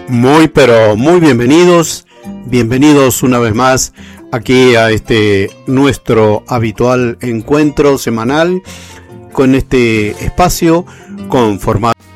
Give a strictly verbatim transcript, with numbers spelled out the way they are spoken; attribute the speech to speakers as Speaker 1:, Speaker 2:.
Speaker 1: Muy pero muy bienvenidos, bienvenidos una vez más aquí a este nuestro habitual encuentro semanal con este espacio conformado